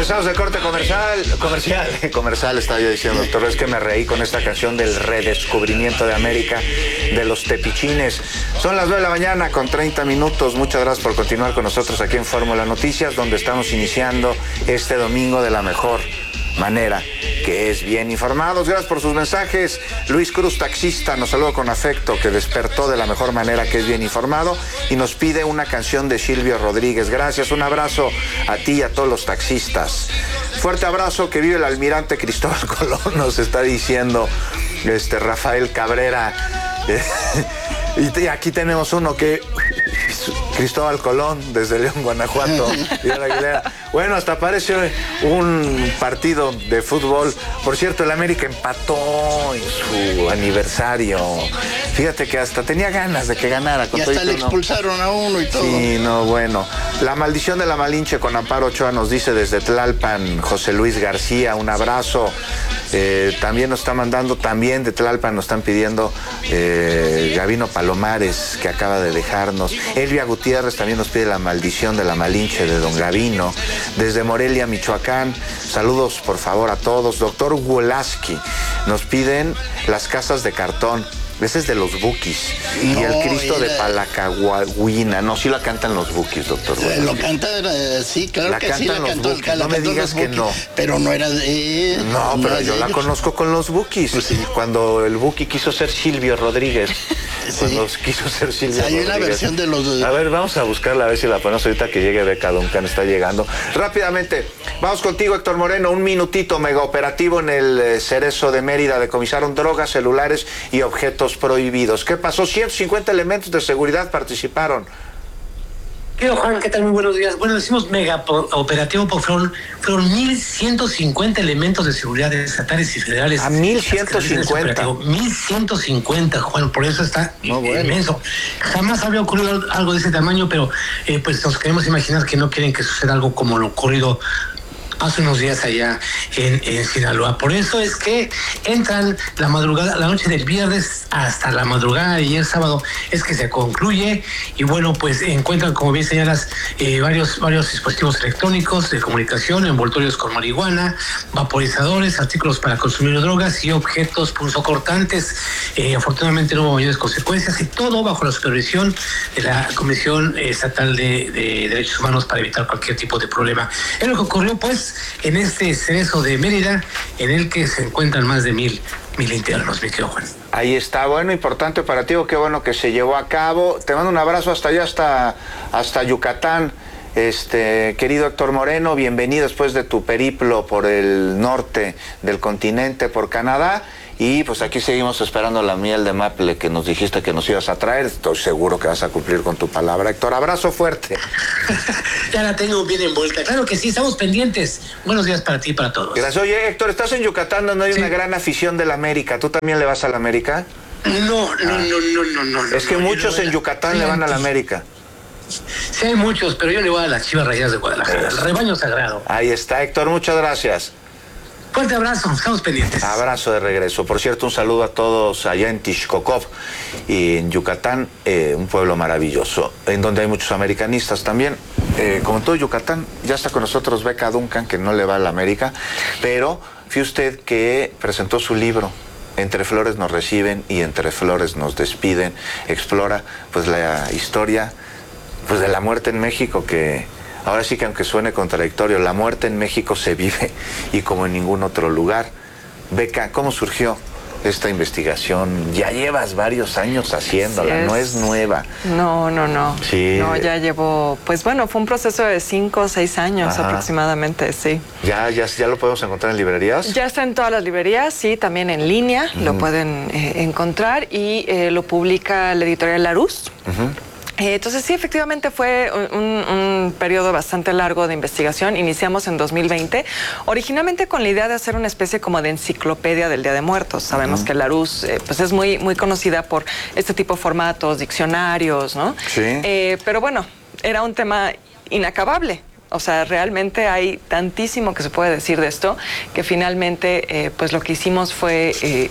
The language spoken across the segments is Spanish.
Regresamos de corte comercial, estaba yo diciendo, doctor, es que me reí con esta canción del redescubrimiento de América, de los tepichines. Son las 9 de la mañana con 30 minutos. Muchas gracias por continuar con nosotros aquí en Fórmula Noticias, donde estamos iniciando este domingo de la mejor manera, que es bien informados. Gracias por sus mensajes. Luis Cruz, taxista, nos saluda con afecto, que despertó de la mejor manera, que es bien informado, y nos pide una canción de Silvio Rodríguez. Gracias, un abrazo a ti y a todos los taxistas. Fuerte abrazo, que vive el almirante Cristóbal Colón, nos está diciendo Rafael Cabrera. Y aquí tenemos uno que... Cristóbal Colón, desde León, Guanajuato. Bueno, hasta parece un partido de fútbol. Por cierto, el América empató en su aniversario. Fíjate que hasta tenía ganas de que ganara. Y hasta le expulsaron a uno y todo. Sí, no, bueno. La maldición de la Malinche con Amparo Ochoa, nos dice desde Tlalpan José Luis García. Un abrazo. También nos está mandando, también de Tlalpan nos están pidiendo Gabino Palomares, que acaba de dejarnos. Elvia Gutiérrez también nos pide La maldición de la Malinche de Don Gabino. Desde Morelia, Michoacán, saludos por favor a todos. Doctor Wolaski, nos piden Las casas de cartón. Ese es de los Bukis. No, y el Cristo de Palacahuina. No, sí la cantan los Bukis, doctor. Lo canta, sí, claro la que sí, la cantó. No me digas que no. Pero no era de... No, pero yo la conozco con los Bukis. Pues sí. Cuando el Buki quiso ser Silvio Rodríguez. Sí. Cuando quiso ser Silvio Rodríguez. Hay una versión de los... A ver, vamos a buscarla, a ver si la ponemos ahorita que llegue Beca Duncan, está llegando. Rápidamente, vamos contigo, Héctor Moreno. Un minutito, mega operativo en el Cerezo de Mérida. Decomisaron drogas, celulares y objetos prohibidos. ¿Qué pasó? 150 elementos de seguridad participaron. Querido Juan, ¿qué tal? Muy buenos días. Bueno, decimos mega operativo porque fueron 1,150 elementos de seguridad estatales y federales. A 1,150. 1,150, Juan, por eso está inmenso. Jamás había ocurrido algo de ese tamaño, pero pues nos queremos imaginar que no quieren que suceda algo como lo ocurrido hace unos días allá en Sinaloa. Por eso es que entran la noche del viernes hasta la madrugada de ayer sábado, es que se concluye, y bueno, pues encuentran, como bien señalas, varios dispositivos electrónicos de comunicación, envoltorios con marihuana, vaporizadores, artículos para consumir drogas y objetos punzocortantes. Afortunadamente no hubo mayores consecuencias, y todo bajo la supervisión de la Comisión Estatal de Derechos Humanos para evitar cualquier tipo de problema. Es lo que ocurrió, pues, en este Cerezo de Mérida, en el que se encuentran más de 1,000 internos, mi querido Juan. Ahí está, bueno, importante operativo, qué bueno que se llevó a cabo. Te mando un abrazo hasta allá, hasta Yucatán. Querido Héctor Moreno, bienvenido después de tu periplo por el norte del continente, por Canadá. Y pues aquí seguimos esperando la miel de maple que nos dijiste que nos ibas a traer. Estoy seguro que vas a cumplir con tu palabra. Héctor, abrazo fuerte. Ya la tengo bien envuelta. Claro que sí, estamos pendientes. Buenos días para ti y para todos. Gracias. Oye, Héctor, estás en Yucatán, donde hay una gran afición de la América. ¿Tú también le vas a la América? No. Es que muchos en Yucatán le van a la América. Sí, hay muchos, pero yo le voy a las Chivas Rayadas de Guadalajara, el rebaño sagrado. Ahí está, Héctor, muchas gracias. Fuerte abrazo, estamos pendientes. Abrazo de regreso. Por cierto, un saludo a todos allá en Tixcocop y en Yucatán, un pueblo maravilloso, en donde hay muchos americanistas también. Como en todo Yucatán, ya está con nosotros Beca Duncan, que no le va a la América, pero fíjate usted que presentó su libro. Entre flores nos reciben y entre flores nos despiden. Explora pues la historia pues de la muerte en México, que ahora sí que aunque suene contradictorio, la muerte en México se vive y como en ningún otro lugar. Beca, ¿cómo surgió esta investigación? Ya llevas varios años haciéndola, no es nueva. No. Sí. No, ya llevo, pues bueno, fue un proceso de 5 o 6 años aproximadamente, sí. ¿Ya lo podemos encontrar en librerías? Ya está en todas las librerías, sí, también en línea lo pueden encontrar, y lo publica la editorial Larousse. Entonces sí, efectivamente fue un periodo bastante largo de investigación. Iniciamos en 2020, originalmente con la idea de hacer una especie como de enciclopedia del Día de Muertos. Sabemos que Larousse pues es muy conocida por este tipo de formatos, diccionarios, ¿no? Sí. Pero bueno, era un tema inacabable. O sea, realmente hay tantísimo que se puede decir de esto, que finalmente pues lo que hicimos fue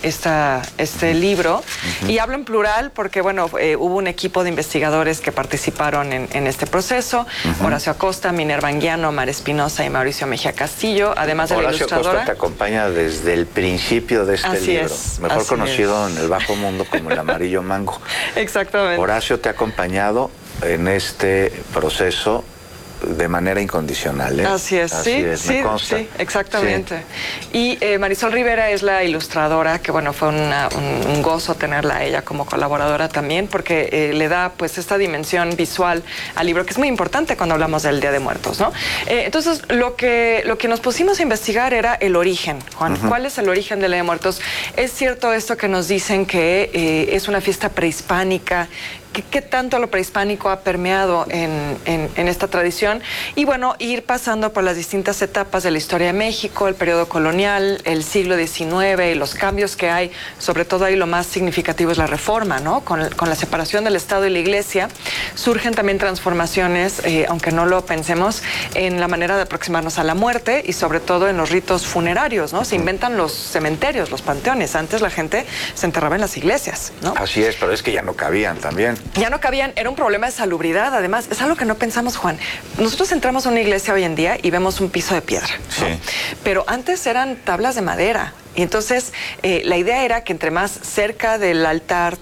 este libro. Y hablo en plural porque, bueno, hubo un equipo de investigadores que participaron en este proceso. Horacio Acosta, Minerva Anguiano, Mar Espinosa y Mauricio Mejía Castillo, además de la ilustradora. Horacio Acosta te acompaña desde el principio de este libro. Mejor conocido en el bajo mundo como el Amarillo Mango. Exactamente. Horacio te ha acompañado en este proceso de manera incondicional, ¿eh? Así es, me consta. Sí, exactamente. Sí. Y Marisol Rivera es la ilustradora, que bueno, fue un gozo tenerla a ella como colaboradora también, porque le da pues esta dimensión visual al libro, que es muy importante cuando hablamos del Día de Muertos, ¿no? Entonces, lo que nos pusimos a investigar era el origen, Juan. ¿Cuál es el origen del Día de Muertos? Es cierto esto que nos dicen que es una fiesta prehispánica. ¿Qué tanto lo prehispánico ha permeado en esta tradición? Y bueno, ir pasando por las distintas etapas de la historia de México, el periodo colonial, el siglo XIX y los cambios que hay. Sobre todo ahí lo más significativo es la reforma, ¿no? Con la separación del Estado y la Iglesia surgen también transformaciones, aunque no lo pensemos, en la manera de aproximarnos a la muerte y sobre todo en los ritos funerarios, ¿no? Se inventan los cementerios, los panteones. Antes la gente se enterraba en las iglesias, ¿no? Así es, pero es que ya no cabían también. Ya no cabían, era un problema de salubridad, además, es algo que no pensamos, Juan. Nosotros entramos a una iglesia hoy en día y vemos un piso de piedra, ¿no? Sí. Pero antes eran tablas de madera. Y entonces la idea era que entre más cerca del altar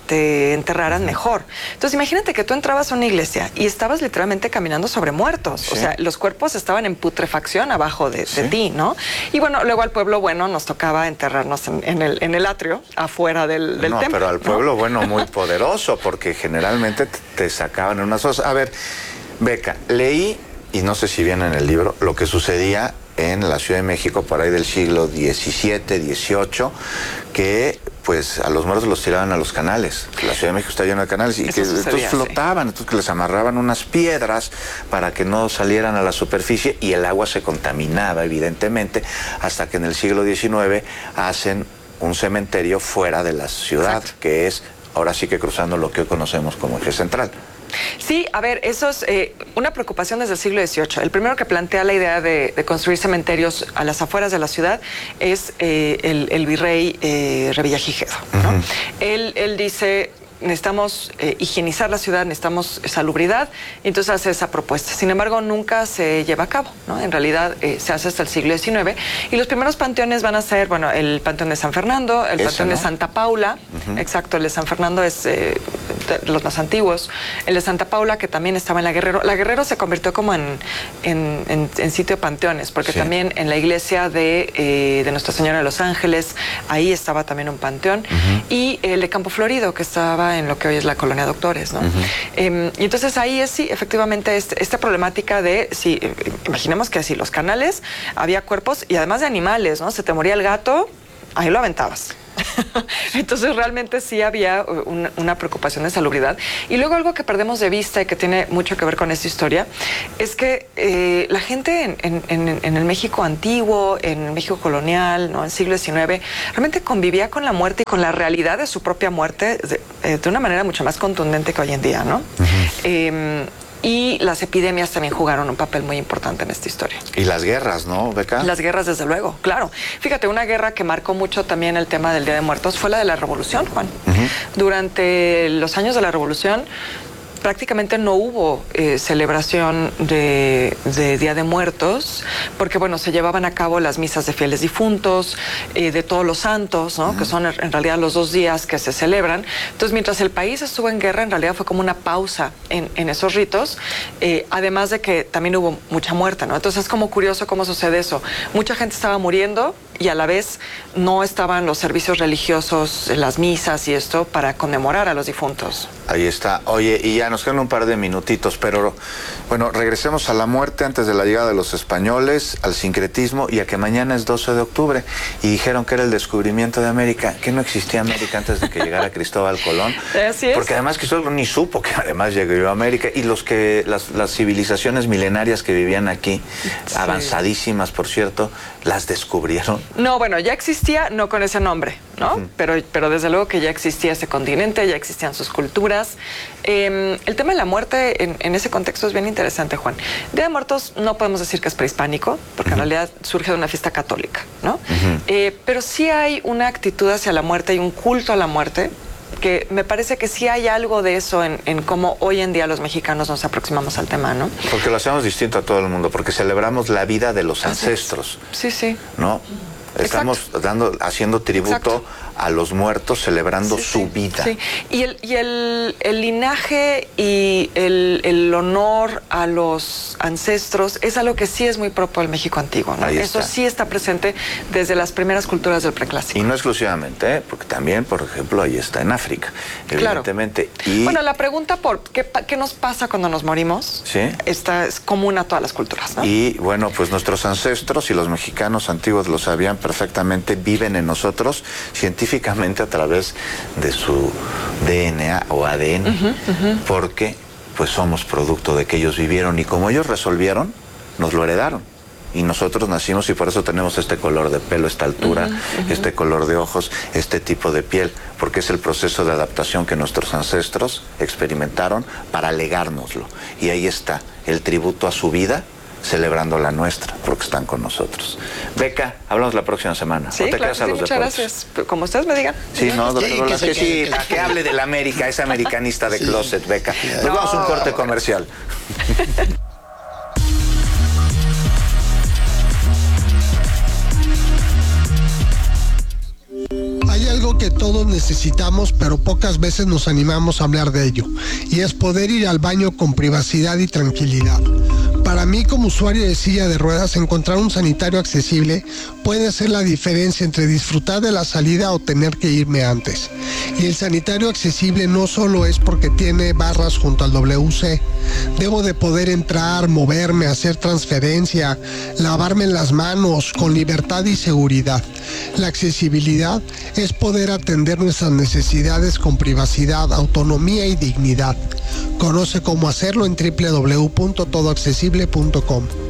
te enterraran, mejor. Entonces imagínate que tú entrabas a una iglesia y estabas literalmente caminando sobre muertos. Sí. O sea, los cuerpos estaban en putrefacción abajo de ti, ¿no? Y bueno, luego al pueblo bueno nos tocaba enterrarnos en el atrio, afuera del templo. No, pero al pueblo bueno muy poderoso, porque generalmente te sacaban en unas cosas. A ver, Beca, leí, y no sé si viene en el libro, lo que sucedía en la Ciudad de México por ahí del siglo XVII, XVIII, que pues a los muertos los tiraban a los canales. La Ciudad de México está llena de canales y que entonces flotaban, entonces que les amarraban unas piedras para que no salieran a la superficie y el agua se contaminaba evidentemente, hasta que en el siglo XIX hacen un cementerio fuera de la ciudad. Exacto. Que es ahora sí que cruzando lo que hoy conocemos como Eje Central. Sí, a ver, eso es una preocupación desde el siglo XVIII. El primero que plantea la idea de construir cementerios a las afueras de la ciudad es el virrey Revillagigedo, ¿no? Él dice: necesitamos higienizar la ciudad, necesitamos salubridad, y entonces hace esa propuesta. Sin embargo, nunca se lleva a cabo, ¿no? En realidad se hace hasta el siglo XIX, y los primeros panteones van a ser, bueno, el Panteón de San Fernando, el Panteón de Santa Paula, exacto, el de San Fernando es de los más antiguos, el de Santa Paula, que también estaba en la Guerrero. La Guerrero se convirtió como en sitio de panteones, porque también en la iglesia de Nuestra Señora de los Ángeles, ahí estaba también un panteón, y el de Campo Florido, que estaba en lo que hoy es la Colonia Doctores, ¿no? Y entonces ahí es, sí, efectivamente, esta problemática de, sí, imaginemos que así, los canales, había cuerpos y además de animales, ¿no? Se te moría el gato, ahí lo aventabas. Entonces realmente sí había una preocupación de salubridad. Y luego algo que perdemos de vista y que tiene mucho que ver con esta historia es que la gente en el México antiguo, en el México colonial, ¿no? En el siglo XIX, realmente convivía con la muerte y con la realidad de su propia muerte de una manera mucho más contundente que hoy en día, ¿no? Y las epidemias también jugaron un papel muy importante en esta historia. Y las guerras, ¿no, Beca? Las guerras, desde luego, claro. Fíjate, una guerra que marcó mucho también el tema del Día de Muertos fue la de la Revolución, Juan. Durante los años de la Revolución prácticamente no hubo celebración de Día de Muertos, porque bueno, se llevaban a cabo las misas de fieles difuntos, de todos los santos, ¿no? Que son en realidad los 2 días que se celebran. Entonces, mientras el país estuvo en guerra, en realidad fue como una pausa en esos ritos, además de que también hubo mucha muerte, ¿no? Entonces es como curioso cómo sucede eso. Mucha gente estaba muriendo y a la vez no estaban los servicios religiosos, las misas y esto para conmemorar a los difuntos. Ahí está. Oye, y ya nos quedan un par de minutitos, pero bueno, regresemos a la muerte antes de la llegada de los españoles, al sincretismo y a que mañana es 12 de octubre y dijeron que era el descubrimiento de América, que no existía América antes de que llegara Cristóbal Colón. Así es. Porque además Cristóbal ni supo que además llegó a América, y las civilizaciones milenarias que vivían aquí, avanzadísimas por cierto, las descubrieron No, bueno, ya existía, no con ese nombre, ¿no? Pero desde luego que ya existía ese continente, ya existían sus culturas. El tema de la muerte en ese contexto es bien interesante, Juan. Día de Muertos no podemos decir que es prehispánico, porque en realidad surge de una fiesta católica, ¿no? Pero sí hay una actitud hacia la muerte y un culto a la muerte, que me parece que sí hay algo de eso en cómo hoy en día los mexicanos nos aproximamos al tema, ¿no? Porque lo hacemos distinto a todo el mundo, porque celebramos la vida de los ancestros. Sí, sí. ¿No? Estamos haciendo tributo Exacto. a los muertos, celebrando su vida. Sí. Y el linaje y el honor a los ancestros es algo que sí es muy propio del México antiguo, ¿no? Eso sí está presente desde las primeras culturas del preclásico. Y no exclusivamente, ¿eh? Porque también, por ejemplo, ahí está en África, evidentemente. Claro. Y bueno, la pregunta por ¿qué nos pasa cuando nos morimos? Sí. Esta es común a todas las culturas, ¿no? Y bueno, pues nuestros ancestros y los mexicanos antiguos lo sabían perfectamente, viven en nosotros científicamente a través de su DNA o ADN, porque pues somos producto de que ellos vivieron y como ellos resolvieron, nos lo heredaron. Y nosotros nacimos y por eso tenemos este color de pelo, esta altura, este color de ojos, este tipo de piel, porque es el proceso de adaptación que nuestros ancestros experimentaron para legárnoslo. Y ahí está, el tributo a su vida, celebrando la nuestra, porque están con nosotros. Beca, hablamos la próxima semana. Sí, ¿O te claro, quedas a los muchas deportes? gracias. Como ustedes me digan. Sí, no, doctor Sí, Velázquez, sí, que para que hable de la América, es americanista de closet, Beca. Nos vamos a un corte comercial. Hay algo que todos necesitamos, pero pocas veces nos animamos a hablar de ello, y es poder ir al baño con privacidad y tranquilidad. Para mí, como usuario de silla de ruedas, encontrar un sanitario accesible puede hacer la diferencia entre disfrutar de la salida o tener que irme antes. Y el sanitario accesible no solo es porque tiene barras junto al WC. Debo de poder entrar, moverme, hacer transferencia, lavarme las manos con libertad y seguridad. La accesibilidad es poder atender nuestras necesidades con privacidad, autonomía y dignidad. Conoce cómo hacerlo en www.todoaccesible.com.